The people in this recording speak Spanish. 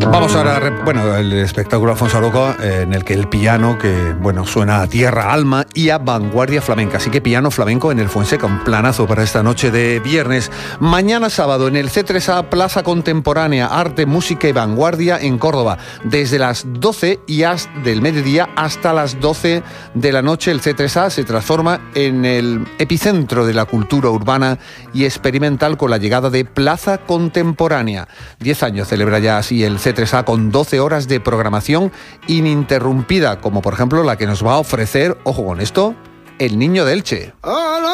Vamos ahora, el espectáculo Alfonso Aroca, en el que el piano, que suena a tierra, alma y a vanguardia flamenca. Así que piano flamenco en el Fuenseca, un planazo para esta noche de viernes. Mañana sábado en el C3A, Plaza Contemporánea, Arte, Música y Vanguardia en Córdoba. Desde las 12 del mediodía hasta las 12 de la noche, el C3A se transforma en el epicentro de la cultura urbana y experimental con la llegada de Plaza Contemporánea. 10 años celebra ya así el C3A, con 12 horas de programación ininterrumpida, como por ejemplo la que nos va a ofrecer, ojo con esto, el Niño de Elche.